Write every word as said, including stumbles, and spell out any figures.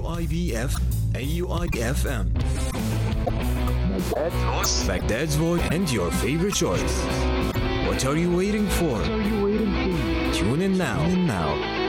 I B F, A U I F M. Baghdad's voice and your favorite choice. What are you waiting for? Tune in now. Tune in now.